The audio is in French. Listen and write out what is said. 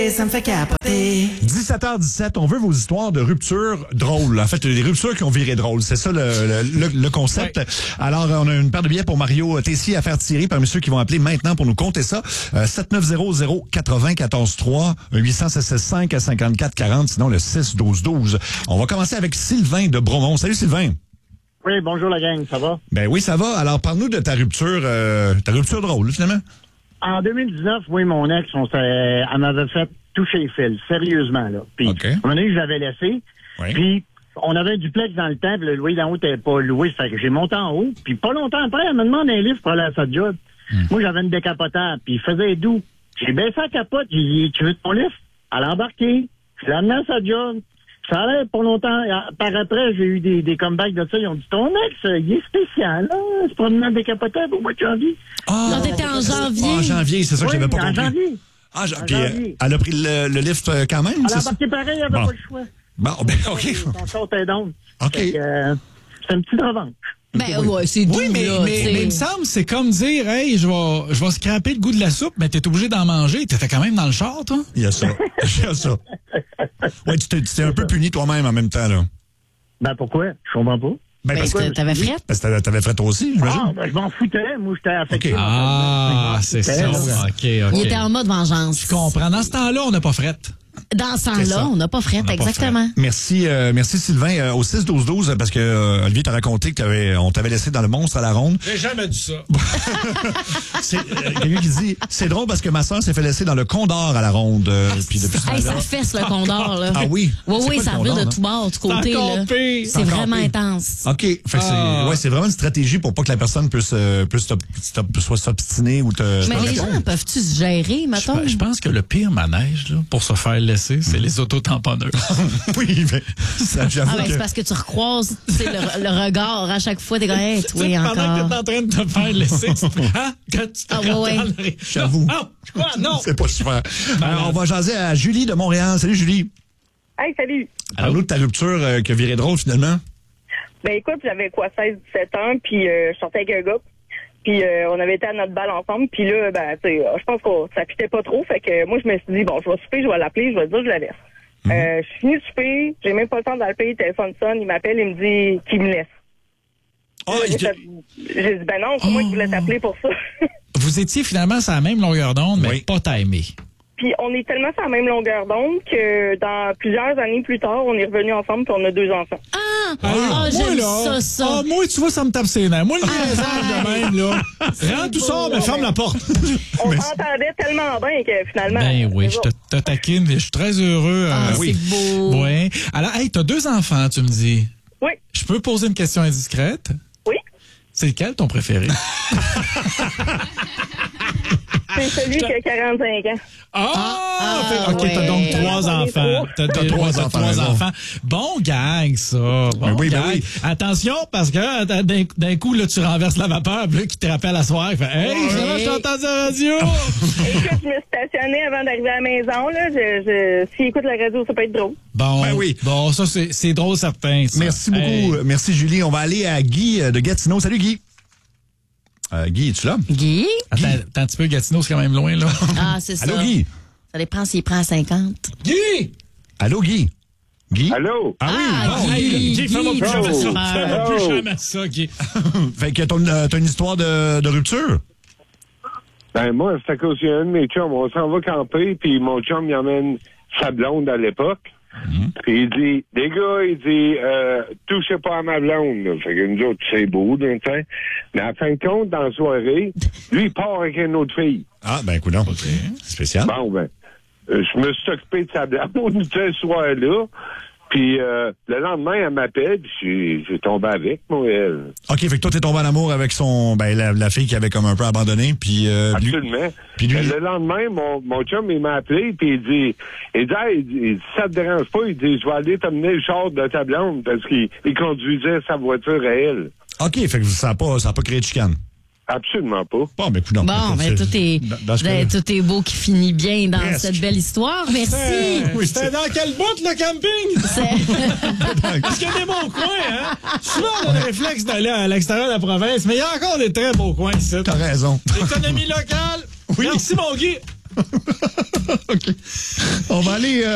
Ça me fait capoter. 17h17, on veut vos histoires de ruptures drôles. En fait, des ruptures qui ont viré drôles. C'est ça le concept. Ouais. Alors, on a une paire de billets pour Mario Tessier à faire tirer parmi ceux qui vont appeler maintenant pour nous compter ça. 7900-943, 800-765-5440, sinon le 6-12-12. On va commencer avec Sylvain de Bromont. Salut Sylvain. Oui, bonjour la gang, ça va? Ben oui, ça va. Alors, parle-nous de ta rupture drôle, finalement. En 2019, oui, mon ex, elle m'avait fait toucher les fils, sérieusement, là. Puis, à un moment donné, je l'avais laissé. Oui. Puis, on avait un duplex dans le temps, puis le loyer d'en haut n'était pas loué. Fait que j'ai monté en haut. Puis, pas longtemps après, elle me demande un livre pour aller à sa job. Moi, j'avais une décapotable, puis il faisait doux. J'ai baissé la capote, j'ai dit, tu veux ton livre? Elle a embarqué. Je l'ai amené à sa job. Ça allait pas longtemps. Par après, j'ai eu des comebacks de ça. Ils ont dit, ton ex, il est spécial, là. C'est pas une décapotable au mois de janvier. Ah, non, t'étais en janvier. En janvier, c'est ça que j'avais pas compris. En janvier. Ah, puis elle a pris le lift quand même, elle a embarqué pareil, elle avait pas le choix. Bon, ben, OK. Son short est donc. OK. C'est une petite revanche. Ben ouais, c'est doux, mais il me semble, c'est comme dire, hey, je vais scraper le goût de la soupe, mais t'es obligé d'en manger. T'étais quand même dans le char, toi? Il y a ça. Il y a ça. Ouais, tu t'es un peu puni toi-même en même temps, là. Ben pourquoi? Je comprends pas. Ben parce que t'avais fret. Parce que t'avais fret aussi, j'imagine. Ah, ben je m'en foutais. Moi, j'étais affecté. Okay. Ah, c'est ça. OK. Il était en mode vengeance. Je comprends. Dans ce temps-là, on n'a pas fret. Dans ce temps-là, on n'a pas fret, exactement. Merci Sylvain. Au 6-12-12, parce que Olivier t'a raconté qu'on t'avait laissé dans le monstre à la ronde. J'ai jamais dit ça. C'est quelqu'un qui dit, c'est drôle parce que ma soeur s'est fait laisser dans le Condor à la ronde. Puis depuis ça fesse le Condor, là. Ah oui? Oui, ça vire de tout bord, du côté, là. C'est vraiment intense. OK. C'est vraiment une stratégie pour pas que la personne puisse soit s'obstiner ou te... Mais les gens peuvent-tu se gérer, mettons? Je pense que le pire manège, là, pour se faire laisser, c'est les autotamponneurs. Oui, mais j'avoue c'est parce que tu recroises le regard à chaque fois. T'es comme, hey, oui, encore. Pendant que t'es en train de te faire laisser, quand tu te regardes, j'avoue. Non. C'est pas super. Alors, on va jaser à Julie de Montréal. Salut, Julie. Hey, salut. Parle-nous de ta rupture qui a viré drôle, finalement. Ben, écoute, j'avais 16-17 ans, puis je sortais avec un gars. Puis on avait été à notre balle ensemble. Puis là, ben, tu sais, je pense que ça fitait pas trop. Fait que moi, je me suis dit, bon, je vais souper, je vais l'appeler, je vais dire que je la laisse. Je suis venue souper, j'ai même pas le temps de l'appeler, téléphone sonne, il m'appelle, il me dit qu'il me laisse. J'ai dit, ben non, c'est moi qui voulais t'appeler pour ça. Vous étiez finalement sur la même longueur d'onde, mais pas timé. Puis on est tellement sur la même longueur d'onde que dans plusieurs années plus tard, on est revenus ensemble puis on a 2 enfants. J'aime ça. Ah, moi, tu vois, ça me tape ses nerfs. Moi, le message de même, là. Rentre tout ça, mais ferme la porte. On s'entendait tellement bien que finalement... Ben oui, je te taquine et je suis très heureux. C'est beau. Oui. Alors, hey, t'as 2 enfants, tu me dis. Oui. Je peux poser une question indiscrète? Oui. C'est lequel ton préféré? C'est celui qui a 45 ans. OK, t'as donc 3 enfants. T'as 3 enfants. Bon gag, ça. Bon gag. Attention, parce que d'un coup, là, tu renverses la vapeur, puis là, qui te rappelle à soir. Fait, hey, je t'ai entendu à la radio. Écoute, je me suis stationnée avant d'arriver à la maison. Là. S'il écoute la radio, ça peut être drôle. Bon, bon, ça, c'est drôle, certain. Ça. Merci beaucoup. Merci, Julie. On va aller à Guy de Gatineau. Salut, Guy. Guy, es-tu là? Guy? Attends un petit peu, Gatineau, c'est quand même loin, là. Ah, c'est ça. Allô, Guy? Ça dépend s'il prend à 50. Guy! Allô, Guy? Guy? Allô? Ah oui, bon. Guy, fais-moi plus jamais ça. Fais-moi plus jamais ça, Guy. Fait que t'as une histoire de rupture? Ben, moi, c'est à cause d'un de mes chums. On s'en va camper, puis mon chum, il emmène sa blonde à l'époque. Puis il dit, les gars, touchez pas à ma blonde. Là. Fait que nous autres, c'est beau, d'un temps. Mais à fin de compte, dans la soirée, lui, il part avec une autre fille. Ah, ben, écoute, non. Spécial. Bon, ben, je me suis occupé de sa blonde ce soir-là. Puis le lendemain, elle m'appelle, puis j'ai tombé avec, moi, elle. OK, fait que toi, t'es tombé en amour avec la fille qui avait comme un peu abandonné, puis... Absolument. Puis lui... Le lendemain, mon chum, il m'a appelé, puis il dit, hey, ça te dérange pas, il dit, je vais aller t'amener le char de ta blonde, parce qu'il conduisait sa voiture à elle. OK, fait que ça n'a pas créé de chicane. Absolument pas. Bon, mais écoute, non. Bon, mais tout est beau qui finit bien dans cette belle histoire. Merci. C'était dans quel bout, le camping? Parce qu'il y a des beaux coins, hein? Souvent, on a le réflexe d'aller à l'extérieur de la province, mais il y a encore des très beaux coins ici. T'as raison. Économie locale. Oui. Merci, mon Guy. OK. On va aller...